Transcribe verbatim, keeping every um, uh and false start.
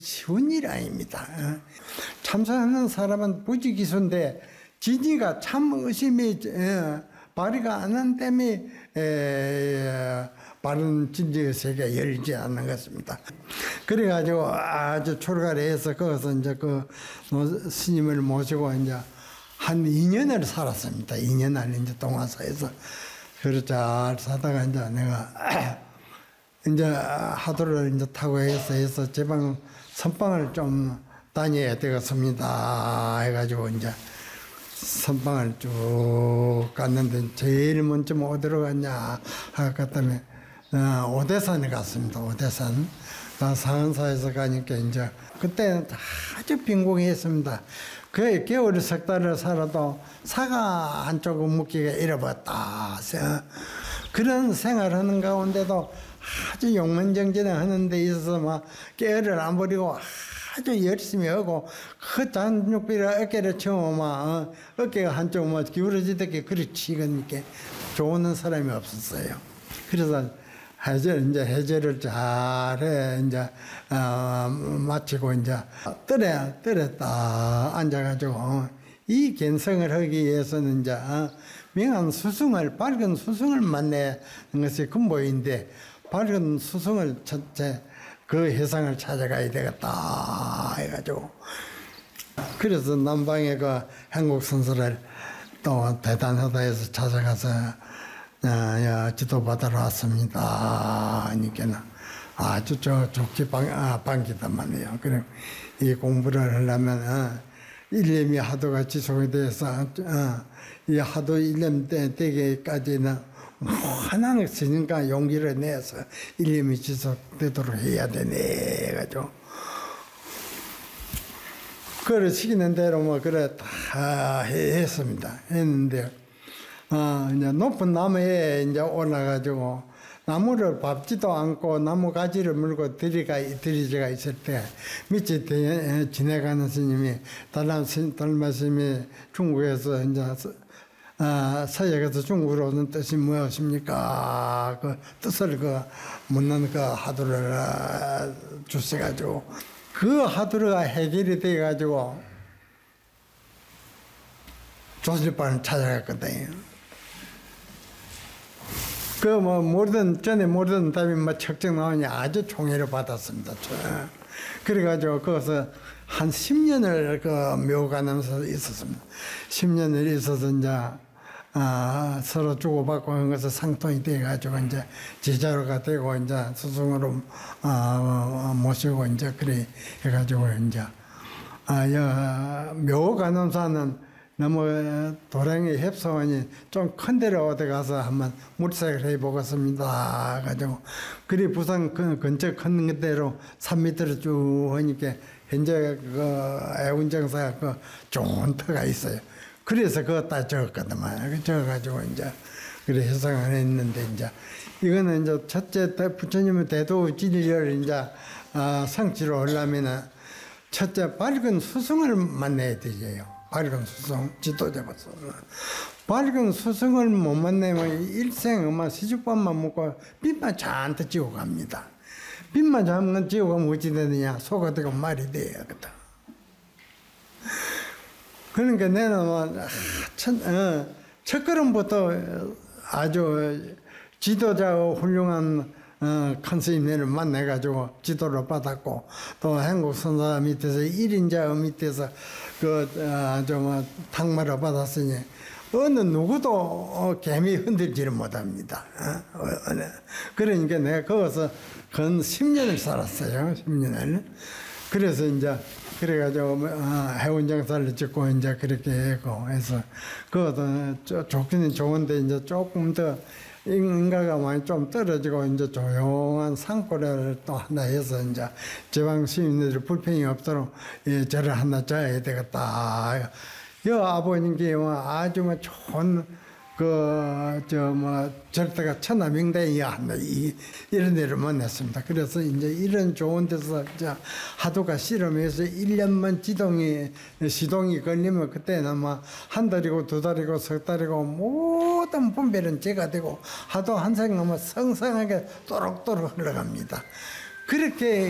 쉬운 일 아닙니다. 참선하는 사람은 부지기수인데 진이가 참 의심이 발휘가 안 하는 때문에 바른 진지의 세계가 열리지 않는 것입니다. 그래가지고 아주 출가해서 거기서 이제 그 스님을 모시고 이제 한 이 년을 살았습니다. 이 년을 이제 동화사에서. 그래 잘 사다가 이제 내가 이제 하도를 이제 타고 해서 해서 제방 선방을 좀 다녀야 되겠습니다. 해가지고 이제 선방을 쭉 갔는데 제일 먼저 어디로 갔냐 하갔더니 어, 오대산에 갔습니다. 오대산. 상한사에서 가니까 이제 그때는 아주 빈공했습니다. 그 겨울에 석 달을 살아도 사과 한쪽은 묵기가 잃어버렸다. 그런 생활하는 가운데도 아주 용맹정진을 하는 데 있어서 막 깨를 안 버리고 아주 열심히 하고 그 잔육비를 어깨를 채우면 막 어, 어깨가 한쪽 뭐 기울어지듯이 그리 치니까 좋은 사람이 없었어요. 그래서 해절 이제 해절을 잘해 이제 어, 마치고 이제 뜰에 뜰에 딱 앉아가지고 이 견성을 하기 위해서는 이제 어, 명한 수승을 밝은 수승을 만나는 것이 근본인데 밝은 수승을 첫째 그 해상을 찾아가야 되겠다 해가지고 그래서 남방의 그 한국 선수를 또 대단하다 해서 찾아가서 야, 야 지도받으러 왔습니다 하니까는 아주 저 좋게 방, 아, 반기다만요. 그래 이 공부를 하려면 어, 일념이 하도가 지속이 돼서 어, 이 하도 일념 때 되기까지는 하나는 스님과 용기를 내서 일념이 지속되도록 해야 되네 해가지고 그래 시키는 대로 뭐 그래 다 했습니다. 했는데 어 이제 높은 나무에 이제 올라가지고 나무를 밟지도 않고 나무 가지를 물고 들이가 들이지가 있을 때 밑에 지나가는 스님이 달란 스님 달마 스님이 중국에서 이제 아, 서역에서 중국으로 오는 뜻이 무엇입니까? 그 뜻을 그 묻는 그 하두를 주셔가지고 그 하두가 해결이 돼가지고 조실반을 찾아갔거든요. 그 뭐 모르던 전에 모르던 답이 뭐 척척 나오니 아주 총애를 받았습니다. 그래가지고 거기서 한 십 년을 그 묘가면서 있었습니다. 십 년을 있어서 이제 아, 서로 주고받고 하는 것을 상통이 돼가지고 이제 제자로가 되고 이제 스승으로 아, 모시고 이제 그래 해가지고 이제 아, 여, 묘간음사는 너무 도량의 협소원이 좀 큰 데로 어디 가서 한번 물색을 해보겠습니다. 가지고 그리 부산 그 근처 큰 데로 산 밑으로 쭉 하니까 현재 그 애운정사가 그 좋은 터가 있어요. 그래서 그거 다 적었거든요. 적어가지고 이제 그래 해석을 했는데 이제 이거는 이제 첫째 부처님의 대도 진리를 이제 아, 성취로 하려면은 첫째 밝은 수승을 만나야 되죠. 밝은 수승 지도자로서 밝은 수승을 못 만나면 일생 엄마 시주밥만 먹고 빚만 잔뜩 지고 갑니다. 빚만 잔뜩 지고 가면 어찌 되느냐 소가 되고 말이 돼야겠다. 그러니까 내는 뭐, 첫, 어, 첫 걸음부터 아주 지도자고 훌륭한 어, 큰 스님네를 만나가지고 지도를 받았고 또 한국 선사 밑에서 일인자 밑에서 그, 어, 좀, 탁마를 받았으니 어느 누구도 어, 개미 흔들지를 못합니다. 어? 어, 어, 그러니까 내가 거기서 근 십 년을 살았어요. 십 년을. 그래서 이제 그래가지고 어, 해운장사를 짓고 이제 그렇게 했고 해서 그것도 좋기는 좋은데 이제 조금 더 인가가 많이 좀 떨어지고 이제 조용한 산골을 또 하나 해서 이제 지방 시민들 불평이 없도록 예, 절을 하나 져야 되겠다. 여 아버님께 아주 뭐 좋은 그, 저, 뭐, 절대가 천하명당이야. 이, 이런 데를 만났습니다. 그래서 이제 이런 좋은 데서 이제 하도가 실험해서 일 년만 지동이, 시동이 걸리면 그때는 뭐, 한 달이고 두 달이고 석 달이고 모든 분별은 제가 되고 하도 한 생각만 성성하게 또록또록 흘러갑니다. 그렇게